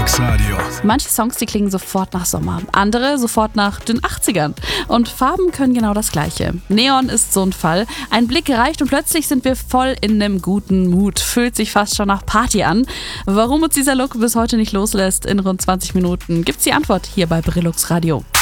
Brillux Radio. Manche Songs, die klingen sofort nach Sommer, andere sofort nach den 80ern. Und Farben können genau das Gleiche. Neon ist so ein Fall. Ein Blick reicht und plötzlich sind wir voll in einem guten Mut. Fühlt sich fast schon nach Party an. Warum uns dieser Look bis heute nicht loslässt, in rund 20 Minuten gibt's die Antwort hier bei Brillux Radio.